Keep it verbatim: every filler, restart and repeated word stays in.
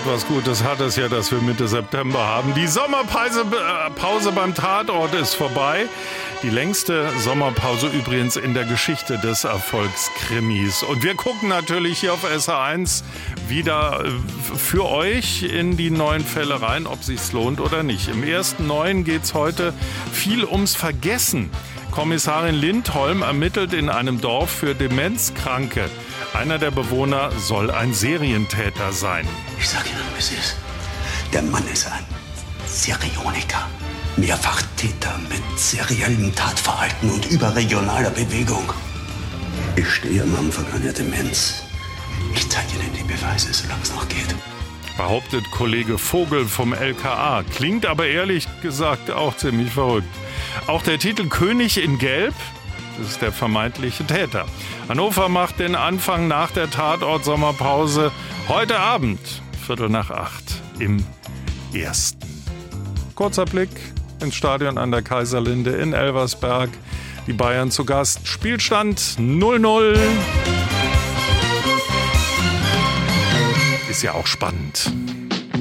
Etwas Gutes hat es ja, dass wir Mitte September haben. Die Sommerpause äh, Pause beim Tatort ist vorbei. Die längste Sommerpause übrigens in der Geschichte des Erfolgskrimis. Und wir gucken natürlich hier auf S H eins wieder für euch in die neuen Fälle rein, ob sich's lohnt oder nicht. Im ersten neuen geht's heute viel ums Vergessen. Kommissarin Lindholm ermittelt in einem Dorf für Demenzkranke. Einer der Bewohner soll ein Serientäter sein. Ich sag Ihnen, wie es ist. Der Mann ist ein Serioniker. Mehrfachtäter mit seriellem Tatverhalten und überregionaler Bewegung. Ich stehe am Anfang einer Demenz. Ich zeige Ihnen die Beweise, solange es noch geht. Behauptet Kollege Vogel vom L K A. Klingt aber ehrlich gesagt auch ziemlich verrückt. Auch der Titel König in Gelb, das ist der vermeintliche Täter. Hannover macht den Anfang nach der Tatort-Sommerpause heute Abend, Viertel nach acht, im ersten. Kurzer Blick ins Stadion an der Kaiserlinde in Elversberg. Die Bayern zu Gast. Spielstand null null. Ist ja auch spannend.